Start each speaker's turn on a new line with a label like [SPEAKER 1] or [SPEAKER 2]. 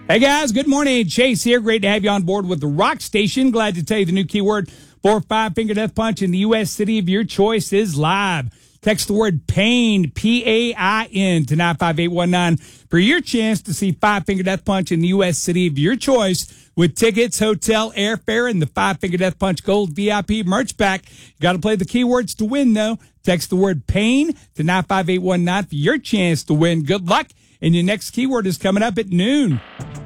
[SPEAKER 1] Hey guys, good morning. Chase here. Great to have you on board with the Rock Station. Glad to tell you the new keyword for Five Finger Death Punch in the U.S. city of your choice is live. Text the word PAIN, P-A-I-N, to 95819 for your chance to see Five Finger Death Punch in the U.S. city of your choice with tickets, hotel, airfare, and the Five Finger Death Punch Gold VIP merch pack. You got to play the keywords to win, though. Text the word PAIN to 95819 for your chance to win. Good luck. And your next keyword is coming up at noon.